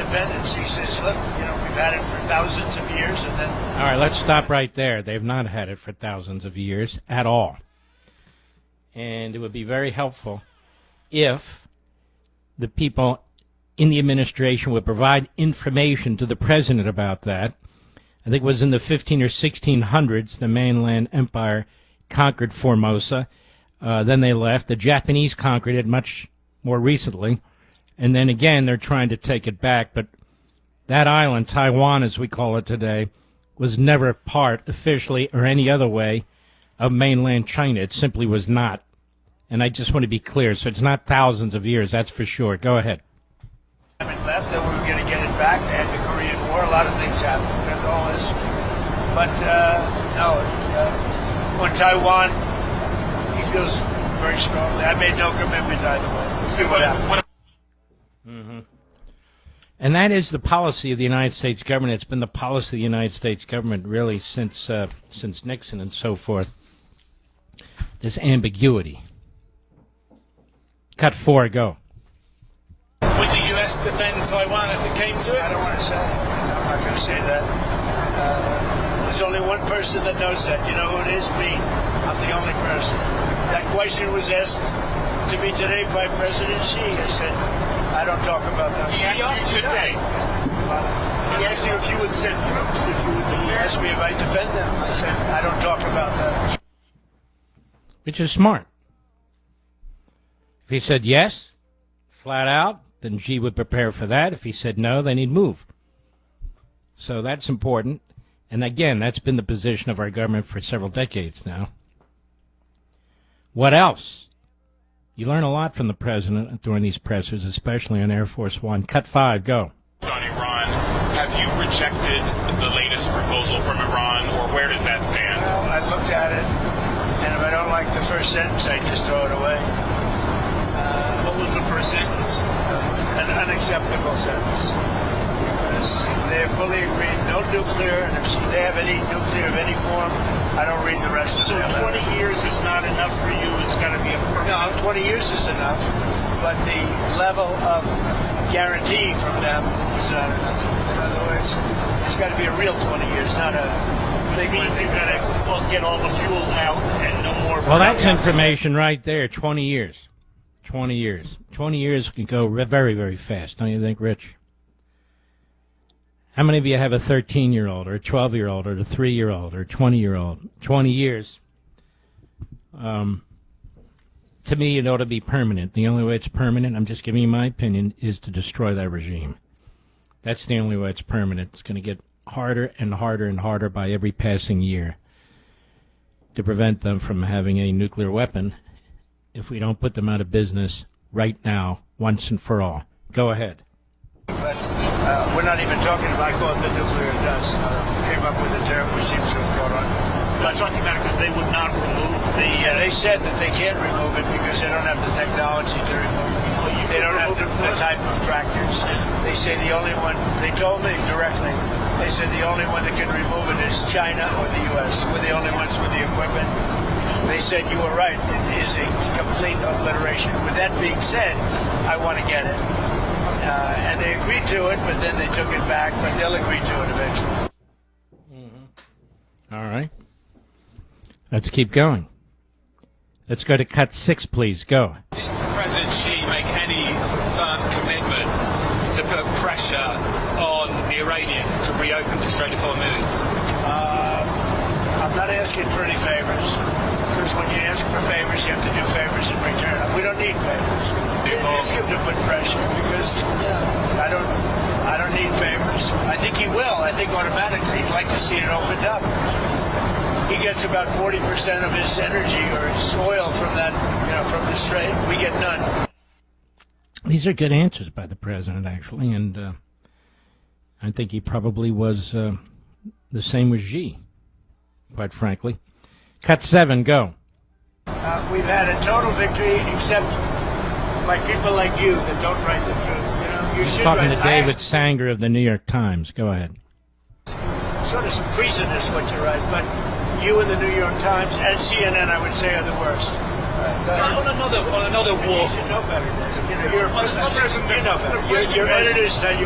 independence. He says, look, we've had it for thousands of years, and then... All right, let's stop right there. They've not had it for thousands of years at all. And it would be very helpful if the people in the administration would provide information to the president about that. I think it was in the 15 or 1600s, the mainland empire conquered Formosa. Then they left. The Japanese conquered it much more recently. And then again, they're trying to take it back. But that island, Taiwan as we call it today, was never part, officially or any other way, of mainland China. It simply was not. And I just want to be clear. So it's not thousands of years, that's for sure. Go ahead. Left, that we were going to get it back. They had the Korean War. A lot of things happened. And all this. But no, on Taiwan, he feels very strongly. I made no commitment either way. We'll see what happens. Mm-hmm. And that is the policy of the United States government. It's been the policy of the United States government really since Nixon and so forth. This ambiguity. Cut 4, go. Would the U.S. defend Taiwan if it came to it? I don't want to say. I'm not going to say that. There's only one person that knows that. You know who it is? Me. I'm the only person. That question was asked to me today by President Xi. I said, I don't talk about that. He asked you today. He asked you if you would send troops, if you would. He asked me if I defend them. I said, I don't talk about that. Which is smart. If he said yes, flat out, then Xi would prepare for that. If he said no, then he'd move. So that's important. And again, that's been the position of our government for several decades now. What else? You learn a lot from the president during these pressers, especially on Air Force One. Cut 5, go. On Iran, have you rejected the latest proposal from Iran, or where does that stand? Well, I looked at it, and if I don't like the first sentence, I just throw it away. What was the first sentence? An unacceptable sentence. Because they fully agreed, no nuclear, and if they have any nuclear of any form, I don't read the rest of it. So 20 years is not enough for you, it's got to be a permanent... No, 20 years is enough, but the level of guarantee from them is not enough. In other words, it's got to be a real 20 years, not a big one. You've got to get all the fuel out and no more... Well, that's information right there, 20 years. 20 years. 20 years can go very, very fast, don't you think, Rich? How many of you have a 13-year-old or a 12-year-old or a 3-year-old or a 20-year-old? 20 years. To me, it ought to be permanent. The only way it's permanent, I'm just giving you my opinion, is to destroy that regime. That's the only way it's permanent. It's going to get harder and harder and harder by every passing year to prevent them from having a nuclear weapon if we don't put them out of business right now, once and for all. Go ahead. But we're not even talking about, I call it the nuclear dust. Came up with a term which seems to have caught on. I'm talking about it because they would not remove the... Yeah, they said that they can't remove it because they don't have the technology to remove it. They don't have the type of tractors. They say the only one, they told me directly, they said the only one that can remove it is China or the U.S. We're the only ones with the equipment. They said you were right. It is a complete obliteration. With that being said, I want to get it. And they agreed to it, but then they took it back, but they'll agree to it eventually. Mm-hmm. All right. Let's keep going. Let's go to cut 6, please. Go. Did President Xi make any firm commitment to put pressure on the Iranians to reopen the Strait of Hormuz? I'm not asking for any favors. Because when you ask for favors, you have to do favors in return. We don't need favors. We ask him to put pressure because I don't need favors. I think he will. I think automatically he'd like to see it opened up. He gets about 40% of his energy or his oil from that, from the strait. We get none. These are good answers by the president, actually, and I think he probably was the same with Xi, quite frankly. Cut 7, go. We've had a total victory, except by people like you that don't write the truth. You should Talking write. to David Sanger of the New York Times. Go ahead. Sort of treasonous what you write, but you and the New York Times and CNN, I would say, are the worst. So on another war, you should know better. You're a professional. You know better. Your editors tell you